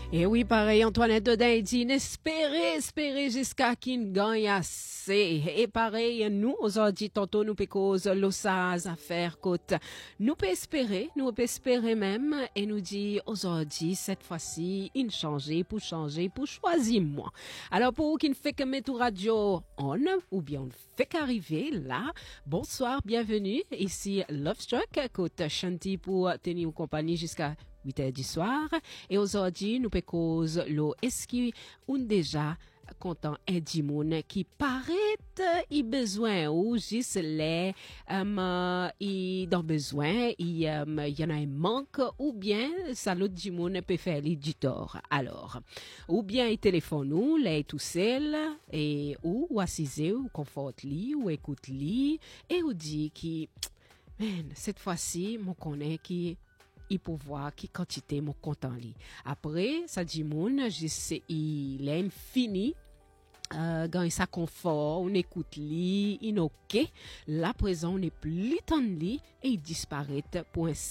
Et oui, pareil, Antoinette Dodin dit, espérez jusqu'à qu'il gagne assez. Et pareil, nous, aujourd'hui, tantôt, nous pécose l'ossaz à faire côte. Nous peut espérer même, et nous dit, aujourd'hui, cette fois-ci, il changer, pour choisir moi. Alors, pour qui ne fait que mettre radio on, ou bien on fait qu'arriver là, bonsoir, bienvenue, ici Love Struck, côte Chanty pour tenir compagnie jusqu'à 8h du soir. Et aujourd'hui, nous pécose l'eau esqui ou déjà content Edimoun qui paraît il besoin ou juste les il dans besoin il y en a un manque ou bien ça l'autre Dimoun peut faire du tort. Alors ou bien il téléphone nous les tout seul et ou assisé ou conforte li ou écoute li et ou dit qui cette fois-ci mon connaît qui il peut voir qui quantité mon content li. Après, ça dit moun, il est fini. Quand ça confort, on écoute li, il ok. Là présent, on n'est plus temps li et il disparaît pour un